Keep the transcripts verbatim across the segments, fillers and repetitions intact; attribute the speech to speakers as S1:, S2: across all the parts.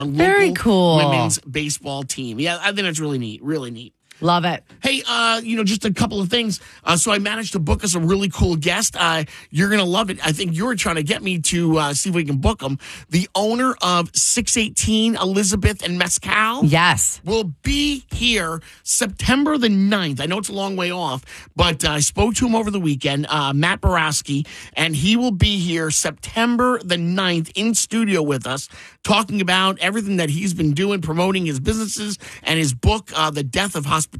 S1: Very
S2: local
S1: cool.
S2: women's baseball team. Yeah, I think that's really neat. Really neat.
S1: Love it.
S2: Hey, uh, you know, just a couple of things. Uh, so I managed to book us a really cool guest. Uh, you're going to love it. I think you were trying to get me to uh, see if we can book him. The owner of six eighteen Elizabeth and Mezcal.
S1: Yes.
S2: Will be here September the ninth. I know it's a long way off, but uh, I spoke to him over the weekend, uh, Matt Borowski, and he will be here September the ninth in studio with us, talking about everything that he's been doing, promoting his businesses and his book, uh, The Death of Hospitality.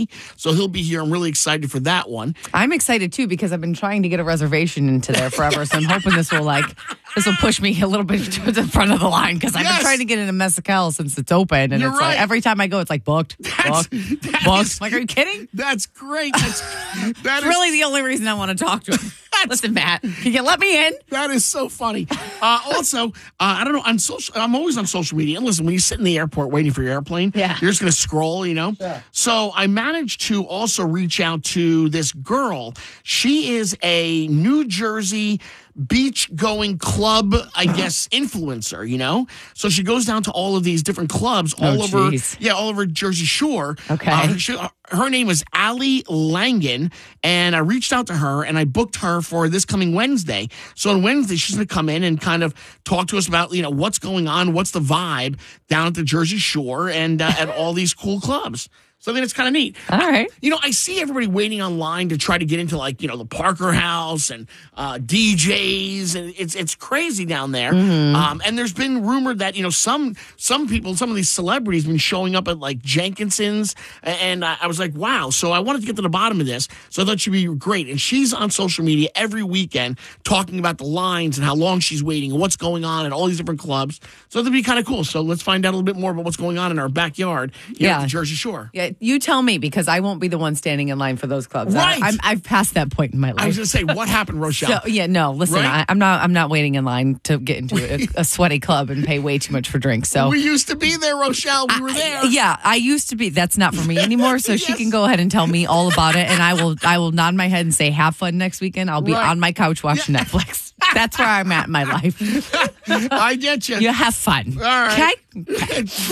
S2: So he'll be here. I'm really excited for that one.
S1: I'm excited too because I've been trying to get a reservation into there forever. So I'm hoping this will like this will push me a little bit to the front of the line because I've
S2: Yes.
S1: been trying to get into Mezcal since it's open, and
S2: You're
S1: it's
S2: right.
S1: like every time I go, it's like booked,
S2: That's-
S1: booked,
S2: that
S1: booked.
S2: is-
S1: Like, are you kidding?
S2: That's great. That's that
S1: It's
S2: is
S1: really the only reason I want to talk to him. Listen, Matt, can you let me in?
S2: That is so funny. Uh, also, uh, I don't know. On social, I'm always on social media. And listen, when you sit in the airport waiting for your airplane,
S1: Yeah.
S2: you're just going to scroll, you know. Yeah. So I managed to also reach out to this girl. She is a New Jersey beach going club, I guess, influencer, you know? So she goes down to all of these different clubs all
S1: Oh,
S2: over,
S1: geez.
S2: yeah, all over Jersey Shore.
S1: Okay.
S2: Uh, she, her name is Allie Langen, and I reached out to her and I booked her for this coming Wednesday. So on Wednesday, she's going to come in and kind of talk to us about, you know, what's going on, what's the vibe down at the Jersey Shore and uh, at all these cool clubs. So I think it's kind of neat.
S1: All right.
S2: You know, I see everybody waiting online to try to get into, like, you know, the Parker House and uh, D Js, and it's it's crazy down there.
S1: Mm-hmm.
S2: Um, and there's been rumored that, you know, some some people, some of these celebrities have been showing up at, like, Jenkinson's, and I, I was like, wow. So I wanted to get to the bottom of this, so I thought she'd be great. And she's on social media every weekend talking about the lines and how long she's waiting and what's going on at all these different clubs. So that'd be kind of cool. So let's find out a little bit more about what's going on in our backyard here
S1: Yeah.
S2: at the Jersey Shore.
S1: Yeah, you tell me because I won't be the one standing in line for those clubs.
S2: Right.
S1: I, I'm, I've passed that point in my life.
S2: I was going to say, what happened, Rochelle?
S1: So, yeah, no, listen,
S2: Right?
S1: I, I'm not I'm not waiting in line to get into a, a sweaty club and pay way too much for drinks. So
S2: We used to be there, Rochelle. We were there.
S1: yeah, I used to be. That's not for me anymore. So she
S2: Yes.
S1: can go ahead and tell me all about it, and I will I will nod my head and say, "Have fun next weekend." I'll be
S2: Right.
S1: on my couch watching
S2: Yeah.
S1: Netflix. That's where I'm at in my life.
S2: I get you.
S1: You have fun.
S2: All right.
S1: Okay.